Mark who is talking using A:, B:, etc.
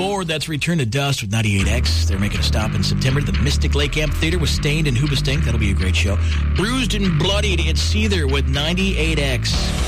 A: board. That's Return to Dust with 98X. They're making a stop in September. The Mystic Lake Amphitheater with Stained and Hoobastank. That'll be a great show. Bruised and Bloodied, it's Seether with 98X.